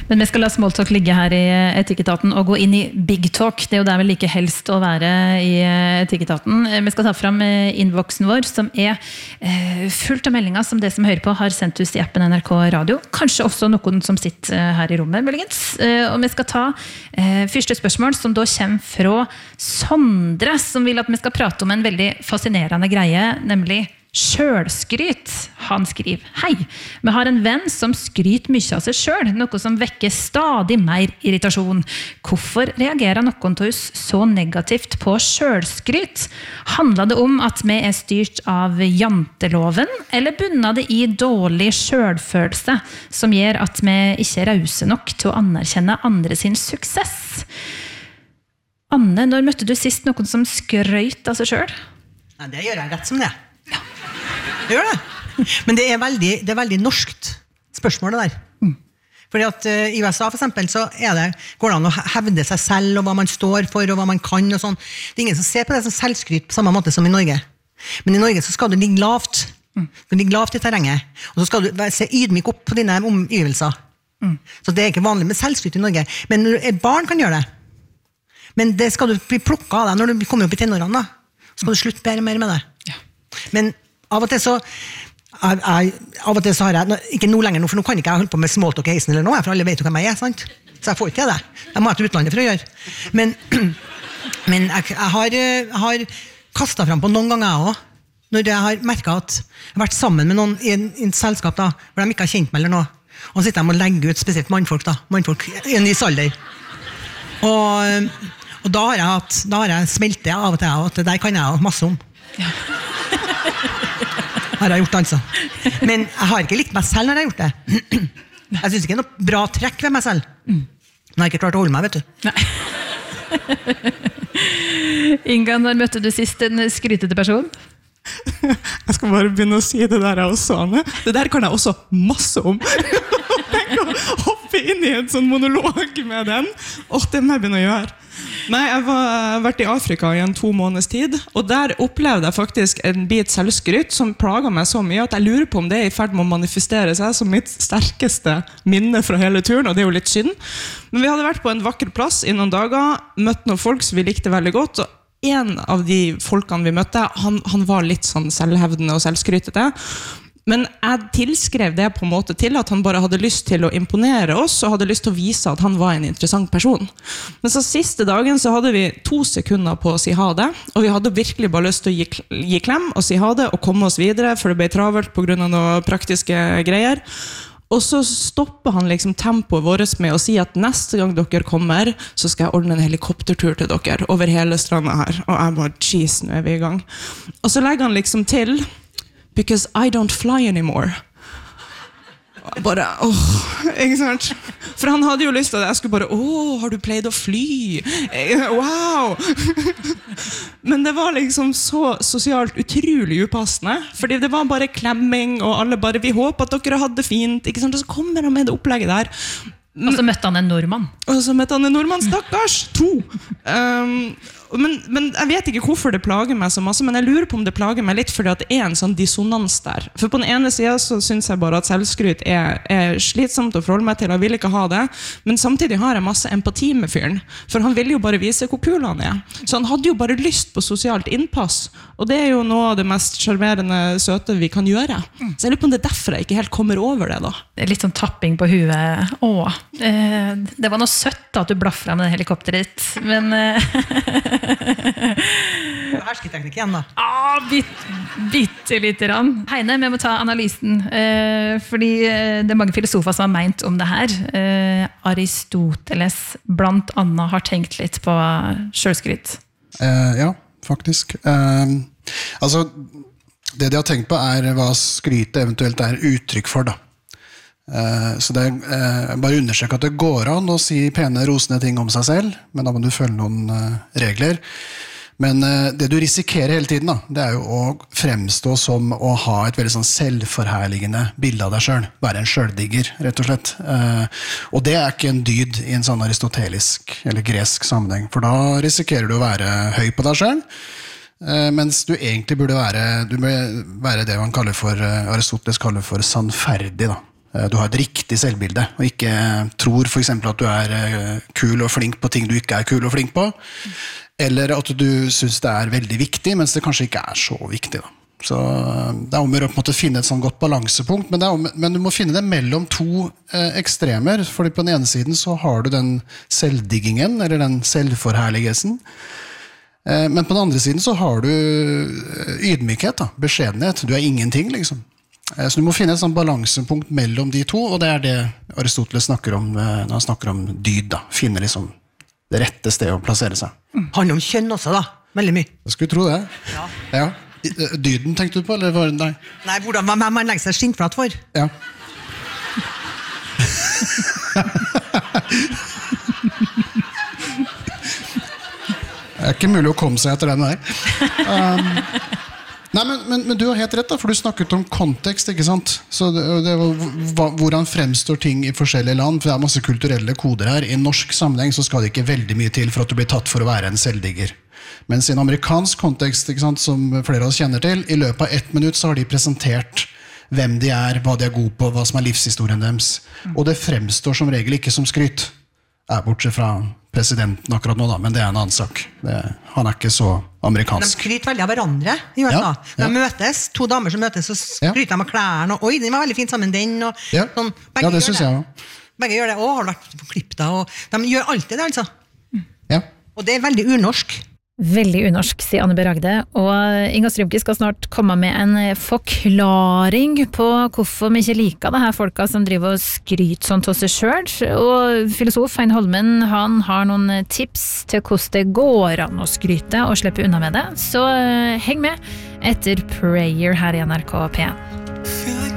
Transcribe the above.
Men vi skal la smalltalk ligge her i Etikketaten og gå inn i big talk. Det jo der vel like helst å være i Etikketaten. Vi skal ta fram innboksen vår, som fullt av meldinger som det som hører på har sendt ut i appen NRK Radio. Kanskje også noen som sitter her i rommet, muligens. Og vi skal ta første spørsmål, som da kommer fra Sondre, som vil at vi skal prate om en veldig fascinerende greie, nemlig sjølskryt. Han skriver: Hei, vi har en venn som skryter mye av seg selv, noe som vekker stadig mer irritasjon. Hvorfor reagerer noen av oss så negativt på sjølskryt? Handler det om at vi styrt av janteloven, eller bunner det i dårlig sjølfølelse, som gjør at vi ikke rause nok til å anerkjenne andre sin suksess? Anne, når møtte du sist noen som skrøt av seg selv? Nei, det gjør jeg rett som det. Gjør det. Men det er veldig norskt spørsmål det der. Fordi at i USA for eksempel så går det an å hevde seg selv og hva man står for og hva man kan og sånn. Det er ingen som ser på det som selvskryt på samme måte som i Norge. Men i Norge så skal du ligge lavt. Du ligger lavt i terrenget. Og så skal du se ydmyk opp på dine omgivelser. Så det er ikke vanlig med selvskryt i Norge. Men når barn kan gjøre det. Men det skal du bli plukket av deg når du kommer opp i tenårene da. Så skal du slutte mer med det. Men av og til så har jeg, ikke noe lenger nå, for nå kan ikke jeg holde på med smalltalk i heisen eller noe, for alle vet jo hvem jeg sant? Så jeg får ikke det. Jeg må ha til utlandet for å gjøre. Men jeg har kastet frem på noen ganger jeg også, når jeg har merket at jeg har vært sammen med noen i et selskap da, hvor de ikke har kjent meg eller noe, og så sitter de og legger ut spesielt mannfolk i en viss alder. Og da har jeg smelt det av og til, og det der kan jeg masse om. Ja. Har jeg gjort altså. Men jeg har ikke likt meg selv når jeg har gjort det. Jeg synes ikke det er noe bra trekk ved meg selv. Men jeg har ikke klart å holde meg, vet du. Nei. Inga, når møtte du sist en skrytete person? Jeg skal bare begynne å si det der jeg også, Anne. Det der kan jeg også masse om. Tenk å hoppe inn i en sånn monolog med den. Det må jeg begynne å gjøre. Nei, jeg har vært i Afrika i 2 måneders tid, og der opplevde jeg faktisk en bit selvskryt som plaget meg så mye at jeg lurer på om det er i ferd med å manifestere seg som mitt sterkeste minne fra hele turen, og det er jo litt synd. Men vi hadde vært på en vakker plass i noen dager, møtt noen folk som vi likte veldig godt, og en av de folkene vi møtte, han var litt sånn selvhevdende og selvskrytete. Men jeg tilskrev det på en måte til at han bare hadde lyst til å imponere oss og hadde lyst til å vise at han var en interessant person. Men så siste dagen så hadde vi 2 sekunder på å si ha det, og vi hadde virkelig bare lyst til å gi klem og si ha det og komme oss videre, for det ble travelt på grunn av noen praktiske greier. Og så stopper han liksom tempoet vårt med å si at neste gang dere kommer, så skal jeg ordne en helikoptertur til dere over hele stranda her. Og jeg bare, jeez, nå er vi i gang. Og så legger han liksom til: Because I don't fly anymore. Bare, ikke sant? For han hadde jo lyst til at jeg skulle bare, har du pleid å fly? Wow! Men det var liksom så sosialt utrolig upassende, fordi det var bare klemming, og alle bare, vi håper at dere hadde det fint, ikke sant? Og så kommer han med det opplegget der. Og så møtte han en nordmann. Stakkars, 2. Men jeg vet ikke hvorfor det plager meg så masse, men jeg lurer på om det plager meg litt fordi at det er en sånn dissonans der. For på den ene siden så synes jeg bare at selvskryt er slitsomt å forholde meg til, jeg vil ikke ha det, men samtidig har jeg masse empati med fyren, for han vil jo bare vise hvor kul han er. Så han hadde jo bare lyst på sosialt innpass, og det er jo noe av det mest charmerende søte vi kan gjøre. Så jeg lurer på om det er derfor jeg ikke helt kommer over det da. Det er litt sånn tapping på huet. Det var noe søtt at du blaffra med det helikopteret ditt, men... Hersketeknikk igjen da. Bitte litt rann. Heine, vi må ta analysen, fordi det er mange filosofer som har meint om det her. Aristoteles blant annet har tenkt litt på selvskryt. Ja, faktisk. Altså, det de har tenkt på hva skrytet eventuelt er uttrykk for da. Så det bare understreke at det går an å si pene, rosende ting om seg selv, men da må du følge noen regler. Men det du risikerer hele tiden da, det er jo å fremstå som å ha et veldig sånn selvforherligende bilde av deg selv, være en selvdigger, rett og slett. Og det er ikke en dyd i en sånn aristotelisk eller gresk sammenheng, for da risikerer du å være høy på deg selv, mens du egentlig burde være det man kaller for, Aristoteles kaller for sannferdig da. du har et riktig selvbilde, og ikke tror for eksempel at du kul og flink på ting du ikke kul og flink på, eller at du synes det veldig viktig, mens det kanskje ikke så viktig. Da. Så det om å på en måte finne et sånn godt balansepunkt, men du må finne det mellom to ekstremer, fordi på den ene siden så har du den selvdiggingen, eller den selvforherligelsen, men på den andre siden så har du ydmykhet, da, beskjedenhet, du ingenting liksom. Så du må finne et sånn balansepunkt mellom de to, og det det Aristoteles snakker om når han snakker om dyd, da. Finne liksom det rette stedet å plassere seg. Handler om kjønn også, da. Veldig mye. Jeg skulle tro det. Ja. Dyden tenkte du på, eller var det nei? Nei, hvordan man legger seg skinnflat for. Ja. Det ikke mulig å komme seg etter den der. Nei, men du har helt rett da, for du snakket om kontekst, ikke sant? Så det hvordan fremstår ting i forskjellige land, for det masse kulturelle koder her. I norsk sammenheng så skal det ikke veldig mye til for at du blir tatt for å være en selvdigger. Mens i en amerikansk kontekst, ikke sant, som flere av oss kjenner til, i løpet av 1 minutt så har de presentert hvem de hva de gode på, hva som livshistorien deres. Og det fremstår som regel ikke som skryt. Bortsett fra presidenten akkurat nå da, men det en annen sak. Han ikke så amerikansk. De skryter veldig av hverandre i USA. De møtes, 2 damer som møtes, så skryter de av klærne, og oi, den var veldig fint sammen, den, og sånn. Ja, det synes jeg også. Begge gjør det, har du vært på klipp da, og de gjør alltid det, altså. Ja. Og det veldig unorsk. Veldig unorsk, sier Anne B. Ragde, og Inga Strymke skal snart komme med en forklaring på hvorfor vi ikke liker det her folka som driver og skryter sånn til seg selv, og filosof Hein Holmen, han har noen tips til hvordan det går an å skryte og slippe unna med det, så heng med etter Prayer her i NRK P1.